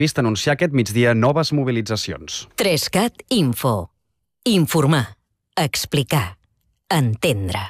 vist anunciar aquest migdia noves mobilitzacions. 3CAT Info. Informar, explicar, entendre.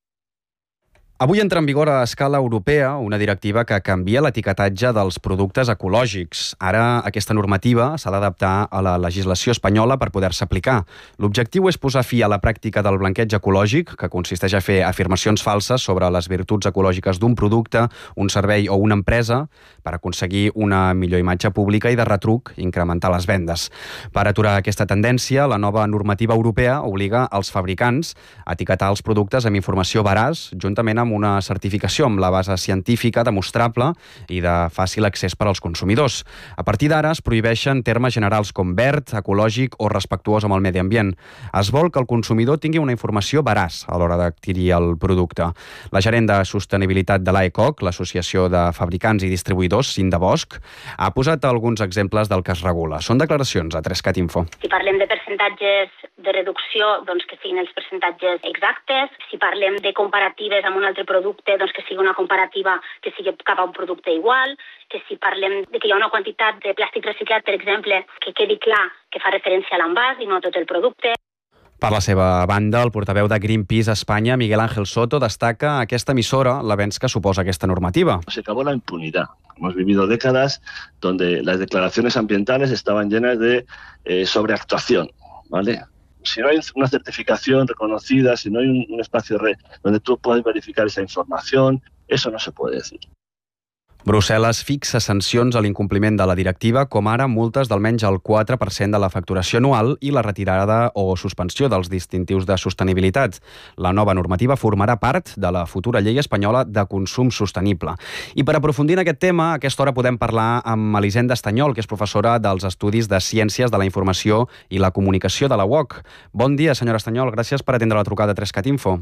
Avui entra en vigor a escala europea una directiva que canvia l'etiquetatge dels productes ecològics. Ara aquesta normativa s'ha d'adaptar a la legislació espanyola per poder-se aplicar. L'objectiu és posar fi a la pràctica del blanqueig ecològic, que consisteix a fer afirmacions falses sobre les virtuts ecològiques d'un producte, un servei o una empresa per aconseguir una millor imatge pública i de retruc incrementar les vendes. Per aturar aquesta tendència, la nova normativa europea obliga els fabricants a etiquetar els productes amb informació veraç, juntament amb una certificació amb la base científica demostrable i de fàcil accés per als consumidors. A partir d'ara es prohibeixen termes generals com verd, ecològic o respectuós amb el medi ambient. Es vol que el consumidor tingui una informació veraç a l'hora d'adquirir el producte. La gerent de sostenibilitat de l'AECOC, l'Associació de Fabricants i Distribuïdors, Cinda Bosch, ha posat alguns exemples del que es regula. Són declaracions a 3CAT Info. Si parlem de percentatges de reducció, doncs que siguin els percentatges exactes. Si parlem de comparatives amb un altre producte, doncs que sigui una comparativa que sigui cap a un producte igual. Que si parlem de que hi ha una quantitat de plàstic reciclat, per exemple, que quedi clar que fa referència a l'envàs i no a tot el producte. Per la seva banda, el portaveu de Greenpeace a Espanya, Miguel Ángel Soto, destaca a aquesta emissora l'avenç que suposa aquesta normativa. Se acabó la impunidad. Hemos vivido décadas donde las declaraciones ambientales estaban llenas de sobreactuación, ¿vale? Si no hay una certificación reconocida, si no hay un espacio donde tú puedas verificar esa información, eso no se puede decir. Brussel·les fixa sancions a l'incompliment de la directiva, com ara multes d'almenys el 4% de la facturació anual i la retirada o suspensió dels distintius de sostenibilitat. La nova normativa formarà part de la futura llei espanyola de consum sostenible. I per aprofundir en aquest tema, a aquesta hora podem parlar amb Elisenda Estanyol, que és professora dels Estudis de Ciències de la Informació i la Comunicació de la UOC. Bon dia, senyora Estanyol. Gràcies per atendre la trucada 3CAT Info.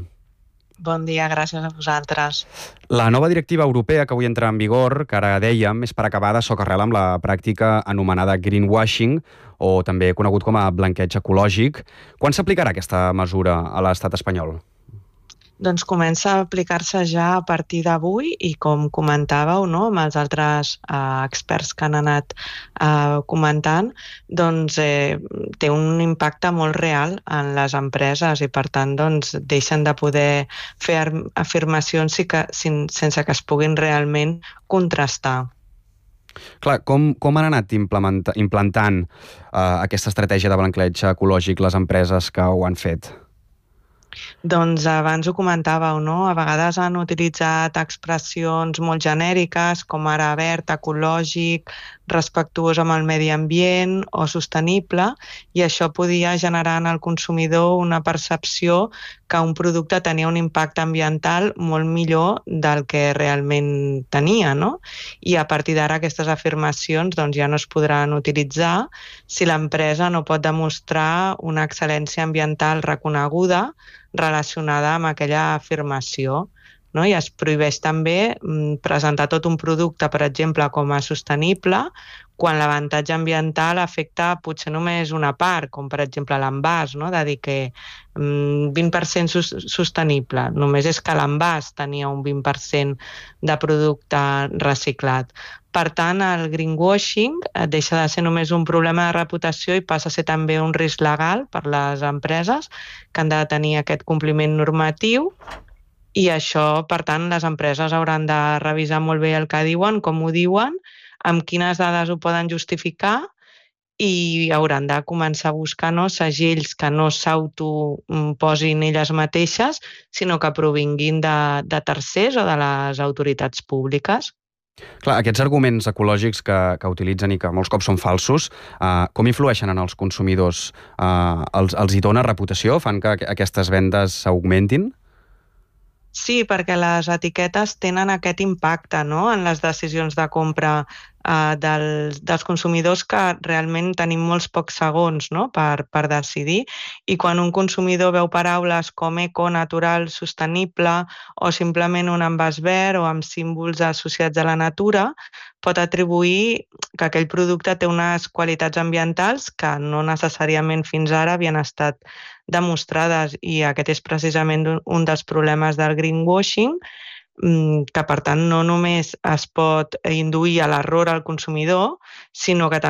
Bon dia, gràcies a vosaltres. La nova directiva europea que avui entra en vigor, que ara dèiem, és per acabar de socarrel amb la pràctica anomenada greenwashing, o també conegut com a blanqueig ecològic. Quan s'aplicarà aquesta mesura a l'estat espanyol? Doncs comença a aplicar-se ja a partir d'avui i com comentàveu, no, amb els altres experts que han anat comentant, doncs té un impacte molt real en les empreses i per tant doncs, deixen de poder fer afirmacions sense que es puguin realment contrastar. Clar, com han anat implantant aquesta estratègia de blanqueig ecològic les empreses que ho han fet? Doncs abans ho comentàveu, no? A vegades han utilitzat expressions molt genèriques com ara verd, ecològic, respectuós amb el medi ambient o sostenible, i això podia generar en el consumidor una percepció que un producte tenia un impacte ambiental molt millor del que realment tenia, no? I a partir d'ara aquestes afirmacions doncs, ja no es podran utilitzar si l'empresa no pot demostrar una excel·lència ambiental reconeguda relacionada amb aquella afirmació. No? I es prohibeix també presentar tot un producte, per exemple, com a sostenible, quan l'avantatge ambiental afecta potser només una part, com per exemple l'envàs, no? De dir que 20% sostenible, només és que l'envàs tenia un 20% de producte reciclat. Per tant, el greenwashing deixa de ser només un problema de reputació i passa a ser també un risc legal per les empreses que han de tenir aquest compliment normatiu. I això, per tant, les empreses hauran de revisar molt bé el que diuen, com ho diuen, amb quines dades ho poden justificar i hauran de començar a buscar segells que no s'autoposin elles mateixes, sinó que provinguin de tercers o de les autoritats públiques. Clar, aquests arguments ecològics que utilitzen i que molts cops són falsos, com influeixen en els consumidors? Els hi dona reputació? Fan que aquestes vendes s'augmentin? Sí, perquè les etiquetes tenen aquest impacte, no?, en les decisions de compra dels consumidors, que realment tenim molts pocs segons, no?, per decidir, i quan un consumidor veu paraules com eco, natural, sostenible o simplement un envàs verd o amb símbols associats a la natura, pot atribuir que aquell producte té unes qualitats ambientals que no necessàriament fins ara havien estat demostrades, i aquest és precisament un dels problemes del greenwashing, que per tant no només es pot induir a l'error al consumidor, sinó que